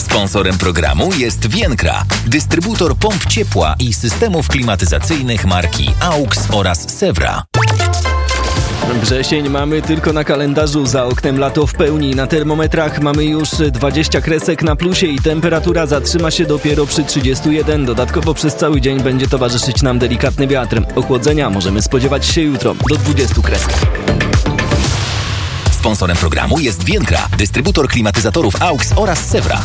Sponsorem programu jest Vienkra, dystrybutor pomp ciepła i systemów klimatyzacyjnych marki AUX oraz Sewra. Wrzesień mamy tylko na kalendarzu, za oknem lato w pełni. Na termometrach mamy już 20 kresek na plusie i temperatura zatrzyma się dopiero przy 31. Dodatkowo przez cały dzień będzie towarzyszyć nam delikatny wiatr. Ochłodzenia możemy spodziewać się jutro do 20 kresek. Sponsorem programu jest Vienkra, dystrybutor klimatyzatorów AUX oraz Sewra.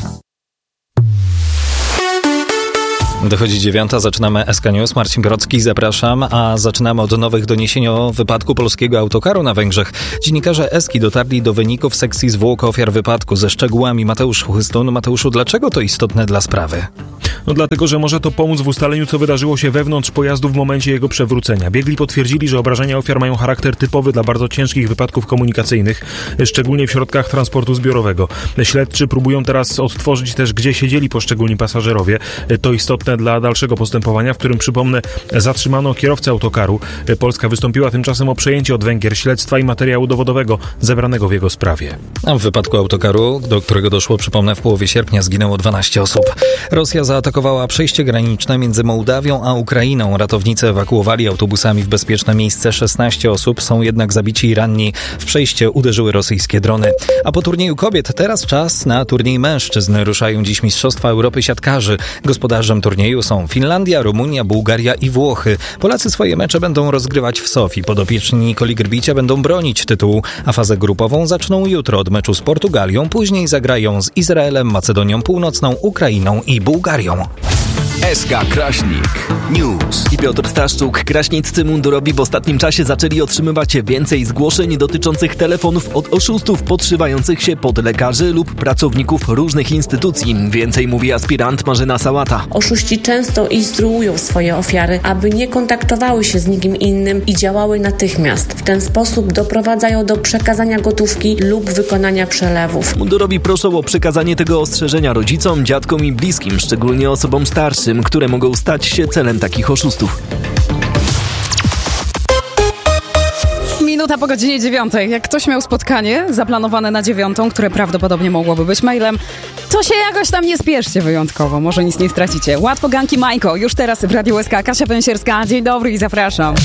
Dochodzi 9, zaczynamy SK News. Marcin Borocki, zapraszam, a zaczynamy od nowych doniesień o wypadku polskiego autokaru na Węgrzech. Dziennikarze Eski dotarli do wyników sekcji zwłok ofiar wypadku. Ze szczegółami Mateusz Chłystun. Mateuszu, dlaczego to istotne dla sprawy? No dlatego, że może to pomóc w ustaleniu, co wydarzyło się wewnątrz pojazdu w momencie jego przewrócenia. Biegli potwierdzili, że obrażenia ofiar mają charakter typowy dla bardzo ciężkich wypadków komunikacyjnych, szczególnie w środkach transportu zbiorowego. Śledczy próbują teraz odtworzyć też, gdzie siedzieli poszczególni pasażerowie. To istotne dla dalszego postępowania, w którym, przypomnę, zatrzymano kierowcę autokaru. Polska wystąpiła tymczasem o przejęcie od Węgier śledztwa i materiału dowodowego zebranego w jego sprawie. A w wypadku autokaru, do którego doszło, przypomnę, w połowie sierpnia zginęło 12 osób. Rosja zaatakowała przejście graniczne między Mołdawią a Ukrainą. Ratownicy ewakuowali autobusami w bezpieczne miejsce 16 osób, są jednak zabici i ranni. W przejście uderzyły rosyjskie drony. A po turnieju kobiet teraz czas na turniej mężczyzn. Ruszają dziś Mistrzostwa Europy siatkarzy. Gospodarzem turnieju są Finlandia, Rumunia, Bułgaria i Włochy. Polacy swoje mecze będą rozgrywać w Sofii. Podopieczni Nikoli Grbicia będą bronić tytułu, a fazę grupową zaczną jutro od meczu z Portugalią. Później zagrają z Izraelem, Macedonią Północną, Ukrainą i Bułgarią. SK Kraśnik News. I Piotr Staszczuk. Kraśniccy mundurowi w ostatnim czasie zaczęli otrzymywać więcej zgłoszeń dotyczących telefonów od oszustów podszywających się pod lekarzy lub pracowników różnych instytucji. Więcej mówi aspirant Marzena Sałata. Oszuści często instruują swoje ofiary, aby nie kontaktowały się z nikim innym i działały natychmiast. W ten sposób doprowadzają do przekazania gotówki lub wykonania przelewów. Mundurowi proszą o przekazanie tego ostrzeżenia rodzicom, dziadkom i bliskim, szczególnie osobom starszym, które mogą stać się celem takich oszustów. Minuta po godzinie 9. Jak ktoś miał spotkanie zaplanowane na 9, które prawdopodobnie mogłoby być mailem, to się jakoś tam nie spieszcie wyjątkowo, może nic nie stracicie. Łatwo ganki Majko, już teraz w Radiu SK. Kasia Pęsierska, dzień dobry i zapraszam.